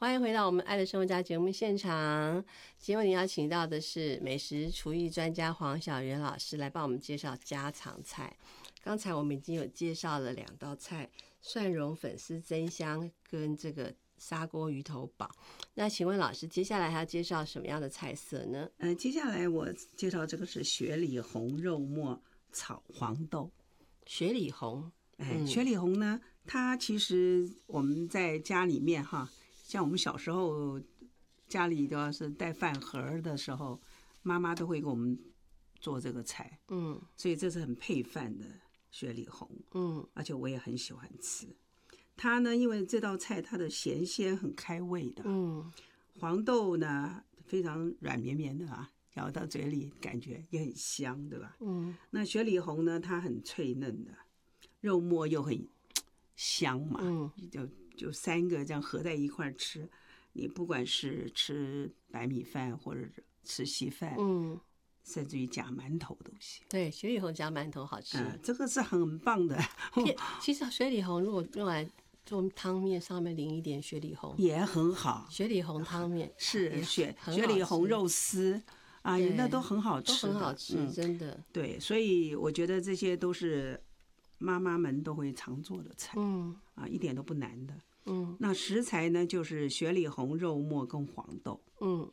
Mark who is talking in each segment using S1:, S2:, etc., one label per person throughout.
S1: 欢迎回到我们爱的生活家节目现场。今天为您邀请到的是美食厨艺专家黄小媛老师来帮我们介绍家常菜。刚才我们已经有介绍了2道菜，蒜蓉粉丝蒸香跟这个砂锅鱼头煲。那请问老师，接下来还要介绍什么样的菜色呢？
S2: 接下来我介绍这个是雪里红肉末炒黄豆。
S1: 雪里红，
S2: 雪里红呢，它其实我们在家里面哈，像我们小时候家里都要是带饭盒的时候，妈妈都会给我们做这个菜，所以这是很配饭的雪里红，而且我也很喜欢吃。它呢，因为这道菜它的咸鲜很开胃的，黄豆呢非常软绵绵的啊，咬到嘴里感觉也很香，对吧？那雪里红呢，它很脆嫩的，肉末又很香嘛，就3个这样合在一块吃，你不管是吃白米饭或者吃稀饭，甚至于夹馒头都行。
S1: 对，雪里红夹馒头好吃，
S2: 这个是很棒的。
S1: 其实雪里红如果用来做汤面，上面淋一点雪里红
S2: 也很好。
S1: 雪里红汤面
S2: 是雪里红肉丝啊，那都很好吃，
S1: 都很好吃，真的。
S2: 对，所以我觉得这些都是妈妈们都会常做的菜，一点都不难的。那食材呢，就是雪里红、肉末跟黄豆，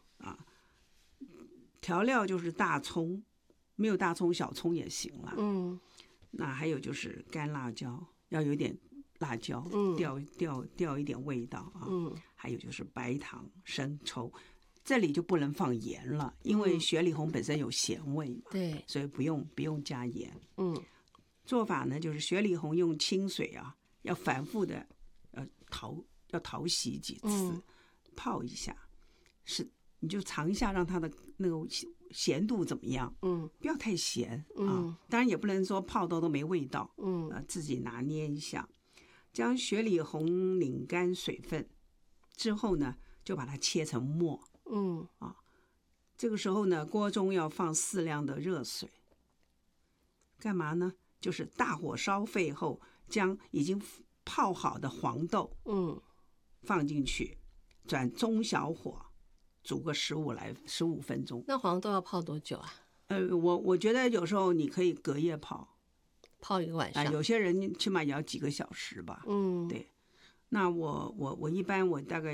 S2: 调料就是大葱，没有大葱小葱也行了，那还有就是干辣椒，要有点辣椒，调一点味道啊，还有就是白糖、生抽，这里就不能放盐了，因为雪里红本身有咸味嘛，
S1: 对，
S2: 所以不用加盐。做法呢，就是雪里红用清水啊，要反复的淘洗几次，泡一下，你就尝一下，让它的那个咸度怎么样？不要太咸啊，当然也不能说泡到都没味道，自己拿捏一下。将雪里红拧干水分之后呢，就把它切成末，这个时候呢，锅中要放适量的热水，干嘛呢？就是大火烧沸后，将已经泡好的黄豆，放进去，转中小火煮个15分钟。
S1: 那黄豆要泡多久啊？
S2: 我觉得有时候你可以隔夜泡
S1: 1个晚上，
S2: 有些人起码也要几个小时吧。对。那我一般我大概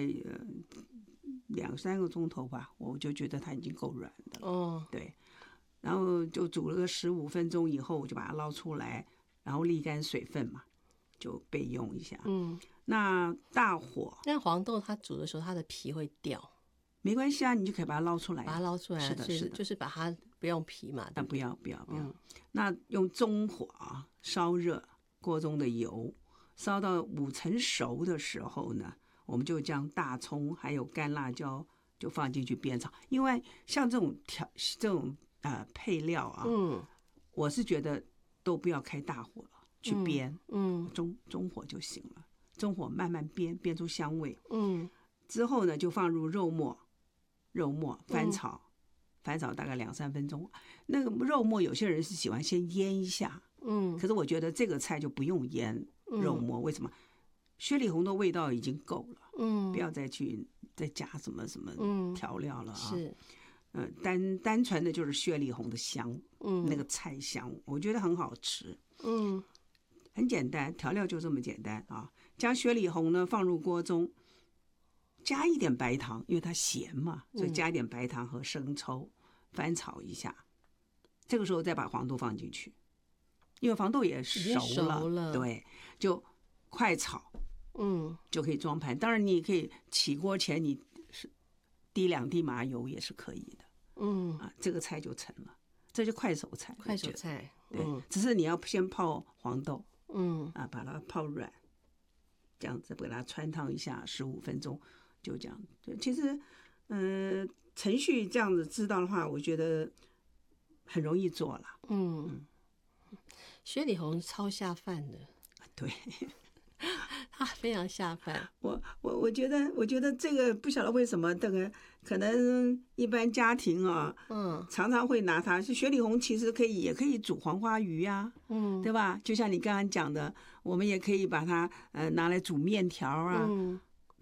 S2: 2-3个钟头吧，我就觉得它已经够软的了。对。然后就煮了个15分钟以后，我就把它捞出来，然后沥干水分嘛，就备用一下。那大火，
S1: 那黄豆它煮的时候，它的皮会掉，
S2: 没关系啊，你就可以把它捞出来。
S1: 把它捞出来，
S2: 是的，
S1: 就是把它不用皮嘛。
S2: 不要。那用中火啊，烧热锅中的油，烧到5成熟的时候呢，我们就将大葱还有干辣椒就放进去煸炒。因为像这种配料啊，我是觉得都不要开大火去煸，中火就行了，中火慢慢煸出香味，之后呢就放入肉末翻炒，大概2-3分钟。那个肉末有些人是喜欢先腌一下，可是我觉得这个菜就不用腌肉末，为什么？雪里红的味道已经够了，不要再加什么调料了啊。
S1: 是。
S2: 单纯的就是雪里红的香，那个菜香，我觉得很好吃。很简单，调料就这么简单啊。将雪里红呢放入锅中，加一点白糖，因为它咸嘛，所以加一点白糖和生抽，翻炒一下。这个时候再把黄豆放进去，因为黄豆也熟了，对，就快炒，就可以装盘。当然，你可以起锅前你滴2滴麻油也是可以的。这个菜就成了，这就快手菜。对，只是你要先泡黄豆，把它泡软，这样子给它汆烫一下15分钟，就这样。对，其实程序这样子知道的话，我觉得很容易做了。
S1: 雪里红超下饭的，
S2: 对。
S1: 它非常下饭。
S2: 我觉得这个不晓得为什么，这个可能一般家庭啊，常常会拿它。雪里红其实也可以煮黄花鱼啊，对吧？就像你刚刚讲的，我们也可以把它拿来煮面条啊，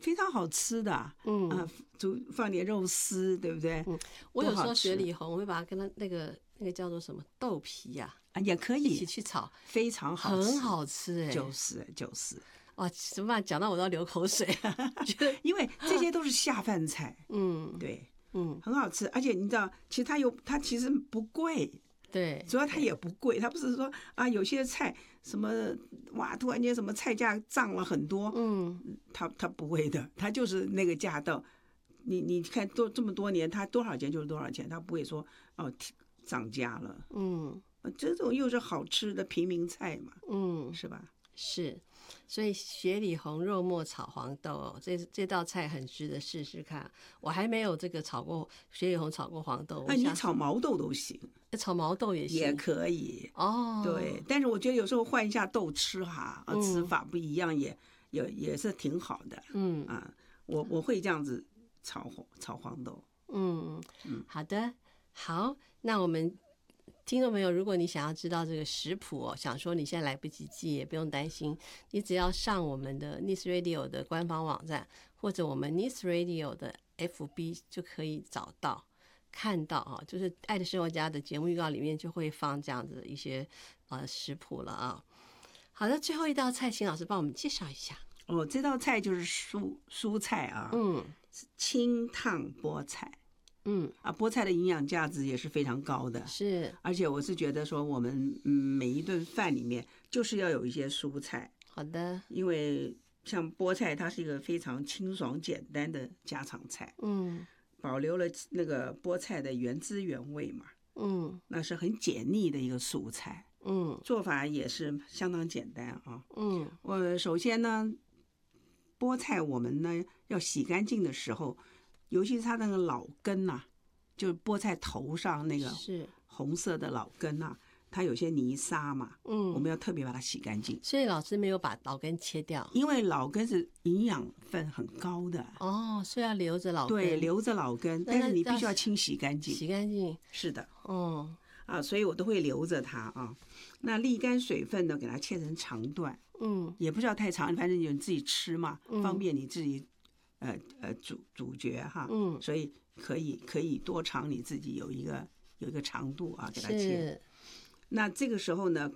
S2: 非常好吃的。放点肉丝，对不对？
S1: 我有时候雪里红，我会把它跟它那个叫做什么豆皮呀，
S2: 也可以
S1: 一起去炒，
S2: 非常好吃，
S1: 很好吃哎。
S2: 就是
S1: 哇，怎么办？讲到我都要流口水觉得
S2: 因为这些都是下饭菜。对，很好吃，而且你知道，其实它其实不贵。
S1: 对，
S2: 主要它也不贵，它不是说啊有些菜什么哇突然间什么菜价涨了很多，它不会的，它就是那个价到你看这么多年，它多少钱就是多少钱，它不会说哦涨价了。这种又是好吃的平民菜嘛，是吧？
S1: 是，所以雪里红肉末炒黄豆这道菜很值得试试看。我还没有这个炒过雪里红炒过黄豆，
S2: 你炒毛豆都行，
S1: 炒毛豆也行，
S2: 也可以
S1: 哦。
S2: 对，但是我觉得有时候换一下豆吃哈，吃法不一样也是挺好的。我会这样子炒黄豆。
S1: 好的，好，那我们听众朋友，如果你想要知道这个食谱想说你现在来不及记也不用担心，你只要上我们的 Nice Radio 的官方网站，或者我们 Nice Radio 的 FB 就可以找到看到就是爱的生活家的节目预告里面就会放这样子的一些食谱了啊。好的，最后一道菜，请老师帮我们介绍一下。
S2: 这道菜就是蔬菜啊，是清烫菠菜。菠菜的营养价值也是非常高的，
S1: 是，
S2: 而且我是觉得说我们每一顿饭里面就是要有一些蔬菜。
S1: 好的，
S2: 因为像菠菜它是一个非常清爽简单的家常菜，保留了那个菠菜的原汁原味嘛，那是很解腻的一个蔬菜，做法也是相当简单啊，我首先呢，菠菜我们呢要洗干净的时候。尤其是它那个老根就是菠菜头上那个红色的老根它有些泥沙嘛，我们要特别把它洗干净。
S1: 所以老师没有把老根切掉，
S2: 因为老根是营养分很高的。
S1: 所以要留着老根。
S2: 对，留着老根，但是你必须要清洗干净。
S1: 洗干净。
S2: 是的。所以我都会留着它啊。那沥干水分呢，给它切成长段。也不需要太长，反正你自己吃嘛，方便你自己。主角哈，所以可以多长你自己有一个长度给它切。那这个时候呢，